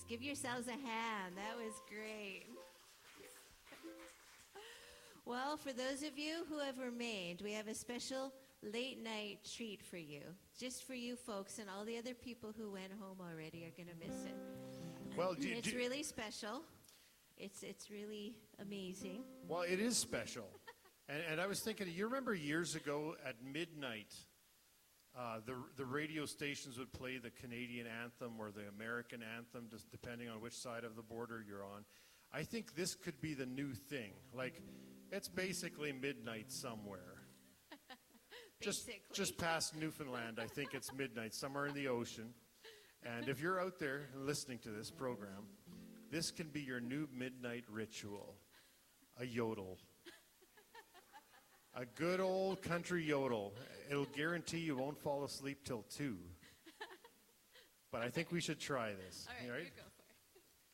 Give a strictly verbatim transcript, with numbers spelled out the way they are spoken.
Give yourselves a hand. That was great. Well, for those of you who have remained, we have a special late night treat for you. Just for you folks, and all the other people who went home already are going to miss it. Well, do, it's do, really special. It's it's really amazing. Well, it is special. and, and I was thinking, you remember years ago at midnight, uh, the the radio stations would play the Canadian anthem or the American anthem, just depending on which side of the border you're on. I think this could be the new thing. Like, it's basically midnight somewhere. just just past Newfoundland, I think it's midnight, somewhere in the ocean. And if you're out there listening to this program, this can be your new midnight ritual, a yodel. A good old country yodel. It'll guarantee you won't fall asleep till two. But I think we should try this. All right, all right? you go.